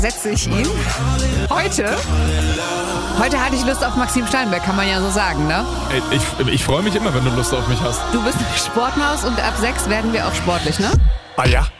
setze ich ihn. Heute hatte ich Lust auf Maxim Steinberg, kann man ja so sagen, ne? Ich freue mich immer, wenn du Lust auf mich hast. Du bist eine Sportmaus und ab 6 werden wir auch sportlich, ne? Ah ja.